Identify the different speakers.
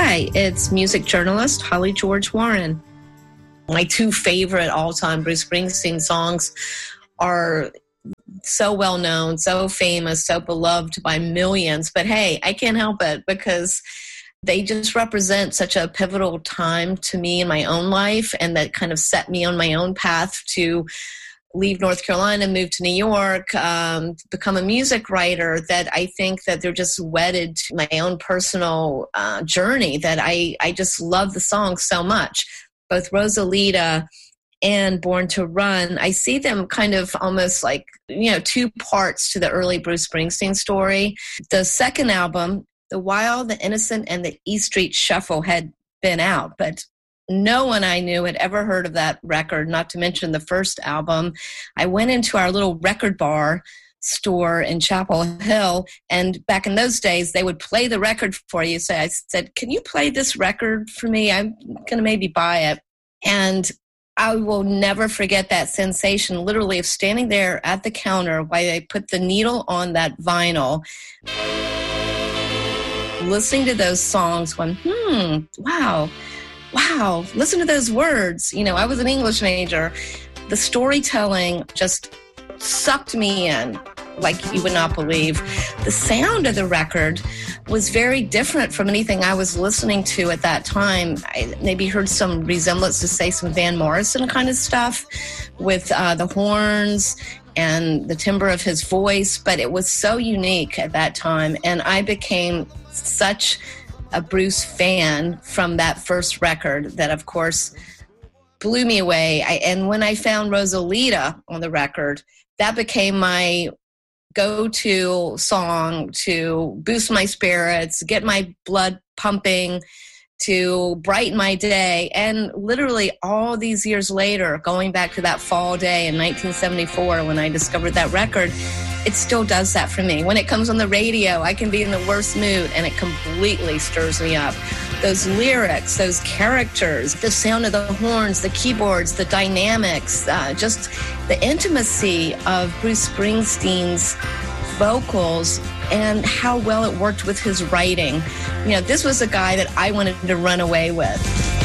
Speaker 1: Hi, it's music journalist Holly George Warren. My two favorite all-time Bruce Springsteen songs are so well known, so famous, so beloved by millions. But hey, I can't help it because they just represent such a pivotal time to me in my own life, and that kind of set me on my own path to leave North Carolina, move to New York, become a music writer, that I think that they're just wedded to my own personal journey, that I just love the songs so much. Both Rosalita and Born to Run, I see them kind of almost like, two parts to the early Bruce Springsteen story. The second album, The Wild, The Innocent, and the E Street Shuffle had been out, but no one I knew had ever heard of that record, not to mention the first album. I went into our little record bar store in Chapel Hill, and back in those days, they would play the record for you. So I said, can you play this record for me? I'm going to maybe buy it. And I will never forget that sensation, literally, of standing there at the counter while they put the needle on that vinyl, listening to those songs, going, wow, listen to those words. I was an English major. The storytelling just sucked me in like you would not believe. The sound of the record was very different from anything I was listening to at that time. I maybe heard some resemblance to, say, some Van Morrison kind of stuff with the horns and the timbre of his voice, but it was so unique at that time, and I became such a Bruce fan from that first record that, of course, blew me away. And when I found Rosalita on the record, that became my go-to song to boost my spirits, get my blood pumping, to brighten my day. And literally all these years later, going back to that fall day in 1974 when I discovered that record, it still does that for me. When it comes on the radio, I can be in the worst mood and it completely stirs me up. Those lyrics, those characters, the sound of the horns, the keyboards, the dynamics, just the intimacy of Bruce Springsteen's vocals and how well it worked with his writing. This was a guy that I wanted to run away with.